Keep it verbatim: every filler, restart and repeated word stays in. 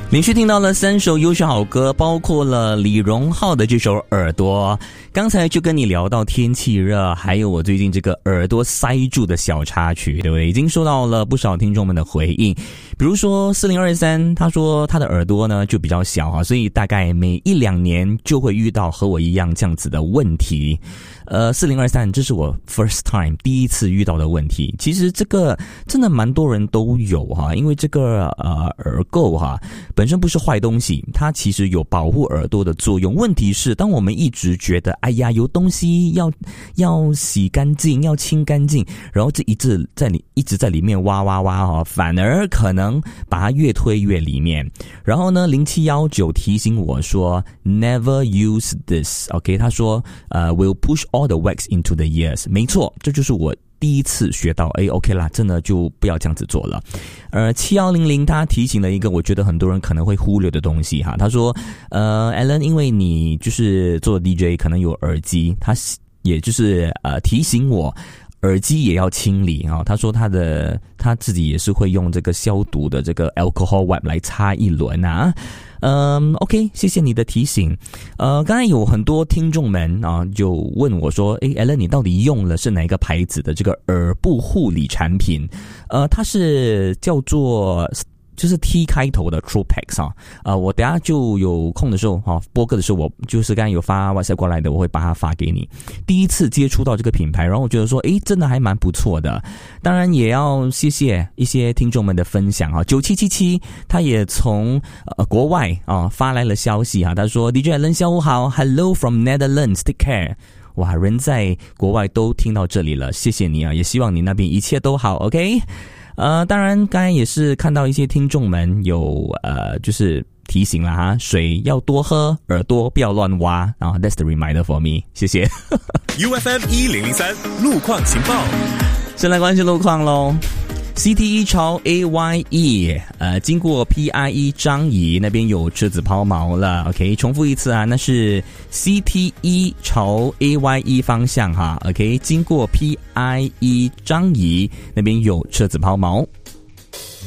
连续听到了三首优秀好歌，包括了李荣浩的这首《耳朵》。刚才就跟你聊到天气热，还有我最近这个耳朵塞住的小插曲，对不对？已经收到了不少听众们的回应，比如说四零二三，他说他的耳朵呢就比较小啊，所以大概每一两年就会遇到和我一样这样子的问题。呃，四零二三，这是我 first time 第一次遇到的问题。其实这个真的蛮多人都有哈，因为这个呃耳垢哈本身不是坏东西，它其实有保护耳朵的作用。问题是，当我们一直觉得哎呀有东西要要洗干净，要清干净，然后这一直在里一直在里面挖挖挖哈，反而可能把它越推越里面。然后呢，零七一九提醒我说 ，never use this。OK， 他说呃 will push all the wax into the ears。没错，这就是我第一次学到，哎 ，OK 啦，真的就不要这样子做了。呃，七一零零他提醒了一个我觉得很多人可能会忽略的东西哈，他说，呃 ，Alan， 因为你就是做 D J 可能有耳机，他也就是呃提醒我。耳机也要清理啊、哦！他说他的他自己也是会用这个消毒的这个 alcohol wipe 来擦一轮啊。嗯 ，OK， 谢谢你的提醒。呃，刚才有很多听众们啊，就问我说：“诶 ，Alan， 你到底用了是哪一个牌子的这个耳部护理产品？”呃，它是叫做。就是 T 开头的 Tropex 啊，呃，我等一下就有空的时候哈，播歌的时候我就是刚才有发 WhatsApp 过来的，我会把它发给你。第一次接触到这个品牌，然后我觉得说，诶，真的还蛮不错的。当然也要谢谢一些听众们的分享啊。九七七七他也从呃国外啊发来了消息啊，他说 D J Alan 下午好 ，Hello from Netherlands, take care。哇，人在国外都听到这里了，谢谢你啊，也希望你那边一切都好 ，OK。呃，当然，刚才也是看到一些听众们有呃，就是提醒了哈，水要多喝，耳朵不要乱挖。然后 that's the reminder for me， 谢谢。 U F M 一零零三路况情报， 先来关心路况喽。C T 一朝 A Y E， 呃，经过 P I E 张仪那边有车子抛锚了。OK， 重复一次啊，那是 C T 一朝 A Y E 方向哈。OK， 经过 P I E 张仪那边有车子抛锚。